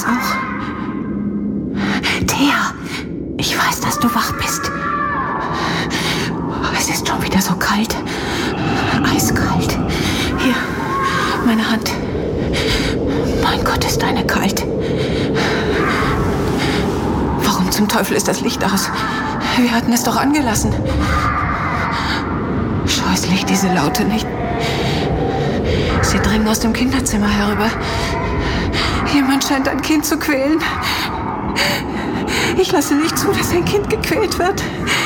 das auch? Thea, ich weiß, dass du wach bist. Es ist schon wieder so kalt. Eiskalt. Hier, meine Hand. Mein Gott, ist eine kalt. Warum zum Teufel ist das Licht aus? Wir hatten es doch angelassen. Scheußlich, diese Laute nicht. Sie dringen aus dem Kinderzimmer herüber. Jemand scheint ein Kind zu quälen. Ich lasse nicht zu, dass ein Kind gequält wird.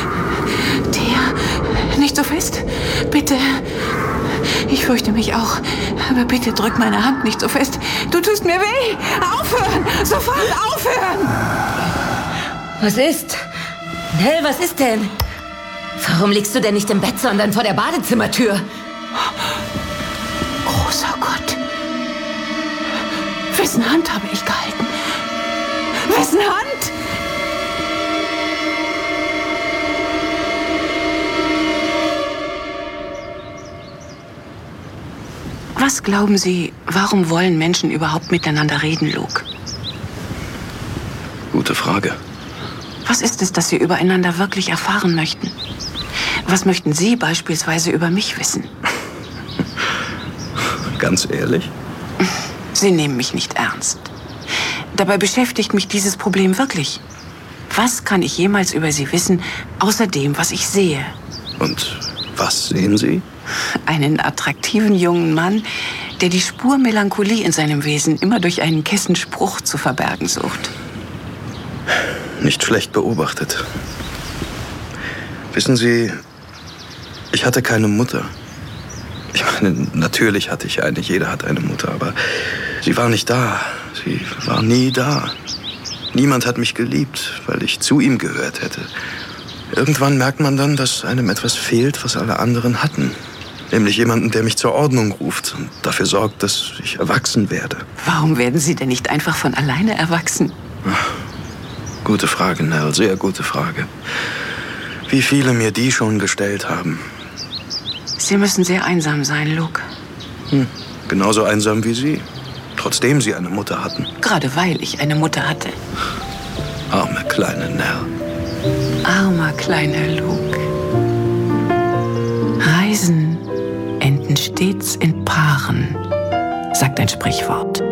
Thea, nicht so fest. Bitte. Ich fürchte mich auch. Aber bitte drück meine Hand nicht so fest. Du tust mir weh. Aufhören! Sofort aufhören! Was ist? Nell, was ist denn? Warum liegst du denn nicht im Bett, sondern vor der Badezimmertür? Großer Gott. Wessen Hand habe ich gehalten? Wessen Hand? Was glauben Sie, warum wollen Menschen überhaupt miteinander reden, Luke? Gute Frage. Was ist es, das Sie übereinander wirklich erfahren möchten? Was möchten Sie beispielsweise über mich wissen? Ganz ehrlich? Sie nehmen mich nicht ernst. Dabei beschäftigt mich dieses Problem wirklich. Was kann ich jemals über Sie wissen, außer dem, was ich sehe? Und was sehen Sie? Einen attraktiven jungen Mann, der die Spur Melancholie in seinem Wesen immer durch einen kessen Spruch zu verbergen sucht. Nicht schlecht beobachtet. Wissen Sie, ich hatte keine Mutter. Ich meine, natürlich hatte ich eine, jeder hat eine Mutter, aber sie war nicht da. Sie war nie da. Niemand hat mich geliebt, weil ich zu ihm gehört hätte. Irgendwann merkt man dann, dass einem etwas fehlt, was alle anderen hatten. Nämlich jemanden, der mich zur Ordnung ruft und dafür sorgt, dass ich erwachsen werde. Warum werden Sie denn nicht einfach von alleine erwachsen? Gute Frage, Nell, sehr gute Frage. Wie viele mir die schon gestellt haben. Sie müssen sehr einsam sein, Luke. Genauso einsam wie Sie. Trotzdem Sie eine Mutter hatten. Gerade weil ich eine Mutter hatte. Arme kleine Nell. Armer kleiner Luke. Reisen enden stets in Paaren, sagt ein Sprichwort.